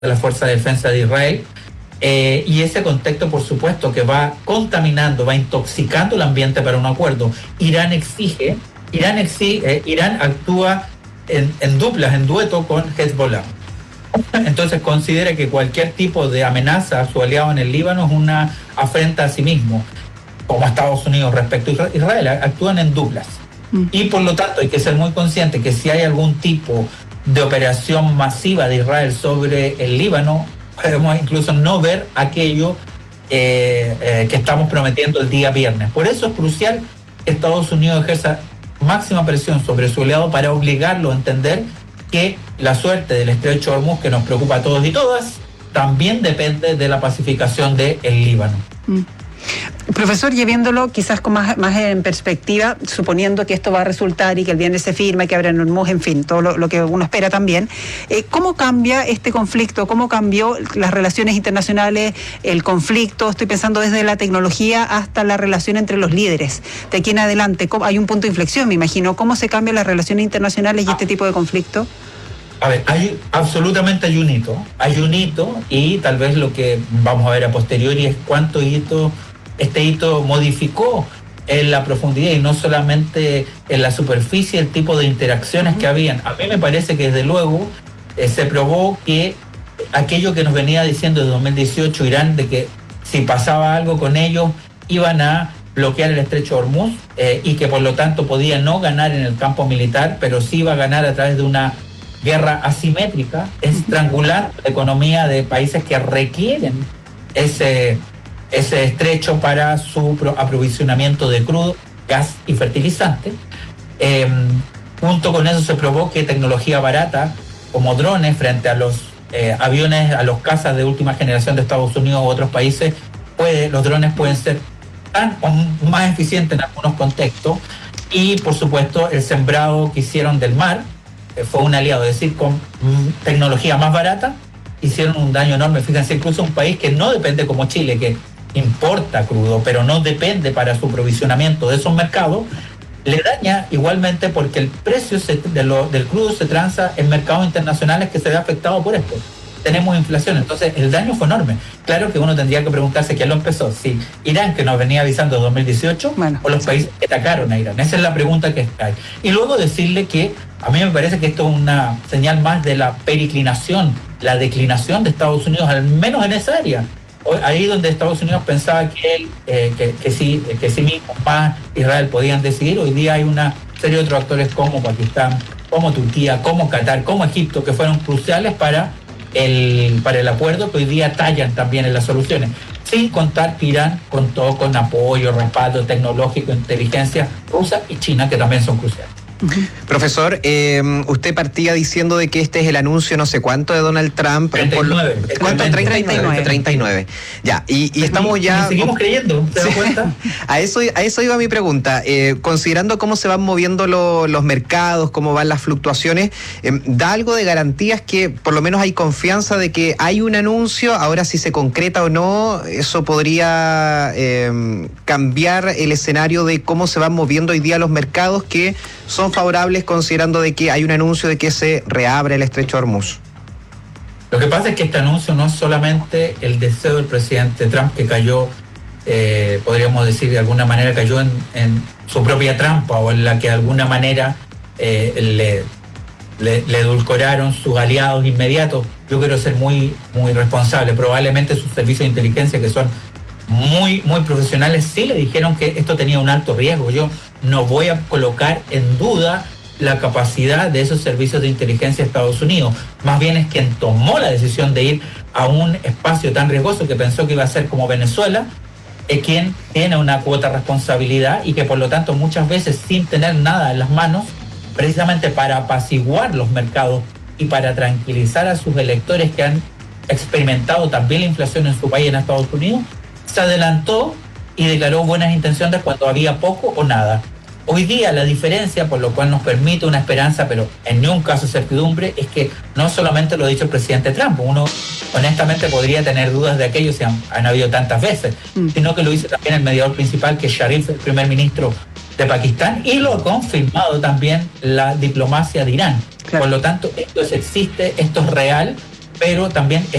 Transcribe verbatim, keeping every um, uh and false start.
de la Fuerza de Defensa de Israel. Eh, y ese contexto, por supuesto, que va contaminando, va intoxicando el ambiente para un acuerdo. Irán exige, Irán exige, eh, Irán actúa en, en duplas, en dueto con Hezbollah. Entonces considera que cualquier tipo de amenaza a su aliado en el Líbano es una afrenta a sí mismo, como Estados Unidos respecto a Israel, actúan en duplas. Mm. Y por lo tanto hay que ser muy consciente que si hay algún tipo de operación masiva de Israel sobre el Líbano, podemos incluso no ver aquello eh, eh, que estamos prometiendo el día viernes. Por eso es crucial que Estados Unidos ejerza máxima presión sobre su aliado para obligarlo a entender que la suerte del estrecho de Hormuz, que nos preocupa a todos y todas, también depende de la pacificación del Líbano. Mm. Profesor, y viéndolo quizás con más, más en perspectiva, suponiendo que esto va a resultar y que el viernes se firma y que habrá en Hormuz, en fin, todo lo, lo que uno espera también, eh, ¿cómo cambia este conflicto? ¿Cómo cambió las relaciones internacionales, el conflicto? Estoy pensando desde la tecnología hasta la relación entre los líderes. De aquí en adelante, ¿cómo? Hay un punto de inflexión, me imagino. ¿Cómo se cambian las relaciones internacionales y este tipo de conflicto? A ver, hay, absolutamente hay un hito, hay un hito y tal vez lo que vamos a ver a posteriori es cuánto hito, este hito modificó en la profundidad y no solamente en la superficie el tipo de interacciones que habían. A mí me parece que desde luego eh, se probó que aquello que nos venía diciendo desde dos mil dieciocho Irán, de que si pasaba algo con ellos iban a bloquear el estrecho de Hormuz eh, y que por lo tanto podía no ganar en el campo militar, pero sí iba a ganar a través de una guerra asimétrica, estrangular la economía de países que requieren ese, ese estrecho para su aprovisionamiento de crudo, gas y fertilizante. Eh, junto con eso se probó que tecnología barata, como drones frente a los eh, aviones, a los cazas de última generación de Estados Unidos u otros países, puede, los drones pueden ser tan o más eficientes en algunos contextos. Y por supuesto el sembrado que hicieron del mar fue un aliado, es decir, con tecnología más barata, hicieron un daño enorme. Fíjense, incluso un país que no depende como Chile, que importa crudo, pero no depende para su aprovisionamiento de esos mercados, le daña igualmente porque el precio se, de lo, del crudo se transa en mercados internacionales que se ve afectado por esto. Tenemos inflación, entonces el daño fue enorme. Claro que uno tendría que preguntarse quién lo empezó, si Irán, que nos venía avisando en dos mil dieciocho, bueno, o los países que atacaron a Irán. Esa es la pregunta que hay. Y luego decirle que a mí me parece que esto es una señal más de la periclinación, la declinación de Estados Unidos, al menos en esa área. Ahí donde Estados Unidos pensaba que él, eh, que, que sí, que sí mismo, más Israel podían decidir, hoy día hay una serie de otros actores como Pakistán, como Turquía, como Qatar, como Egipto, que fueron cruciales para el, para el acuerdo, que hoy día tallan también en las soluciones. Sin contar que Irán contó con apoyo, respaldo tecnológico, inteligencia rusa y China, que también son cruciales. Uh-huh. Profesor, eh, usted partía diciendo de que este es el anuncio no sé cuánto de Donald Trump. treinta y nueve. Por lo, ¿Cuánto? treinta y nueve. treinta y nueve. Ya, y, y estamos ya... Y seguimos creyendo, ¿te das cuenta? a, eso, a eso iba mi pregunta. Eh, considerando cómo se van moviendo lo, los mercados, cómo van las fluctuaciones, eh, ¿da algo de garantías que por lo menos hay confianza de que hay un anuncio? Ahora, si se concreta o no, eso podría eh, cambiar el escenario de cómo se van moviendo hoy día los mercados, que son favorables considerando de que hay un anuncio de que se reabre el estrecho de Hormuz. Lo que pasa es que este anuncio no es solamente el deseo del presidente Trump, que cayó, eh, podríamos decir de alguna manera, cayó en, en su propia trampa, o en la que de alguna manera eh, le, le, le edulcoraron sus aliados inmediatos. Yo quiero ser muy, muy responsable. Probablemente sus servicios de inteligencia, que son muy, muy profesionales, sí le dijeron que esto tenía un alto riesgo. Yo no voy a colocar en duda la capacidad de esos servicios de inteligencia de Estados Unidos. Más bien es quien tomó la decisión de ir a un espacio tan riesgoso, que pensó que iba a ser como Venezuela, es quien tiene una cuota de responsabilidad, y que por lo tanto muchas veces, sin tener nada en las manos, precisamente para apaciguar los mercados y para tranquilizar a sus electores que han experimentado también la inflación en su país, en Estados Unidos, se adelantó y declaró buenas intenciones cuando había poco o nada. Hoy día la diferencia, por lo cual nos permite una esperanza, pero en ningún caso certidumbre, es que no solamente lo ha dicho el presidente Trump, uno honestamente podría tener dudas de aquello, si han, han habido tantas veces, mm. sino que lo dice también el mediador principal, que es Sharif, el primer ministro de Pakistán, y lo ha confirmado también la diplomacia de Irán. Claro. Por lo tanto, esto es, existe, esto es real, pero también